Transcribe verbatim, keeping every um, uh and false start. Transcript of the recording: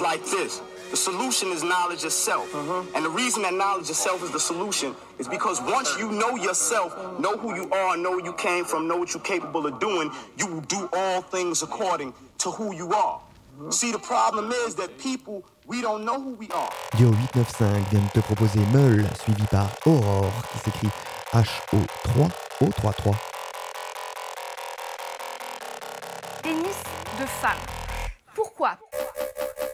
like this. The solution is knowledge of self. Uh-huh. And the reason that knowledge of self is the solution is because once you know yourself, know who you are, know where you came from, know what you're capable of doing, you will do all things according to who you are. Uh-huh. See, the problem is that people, we don't know who we are. Dio huit neuf cinq vient de te proposer Meul, suivi par Aurore, qui s'écrit H O trois O trois trois. Tennis de femme. Pourquoi ?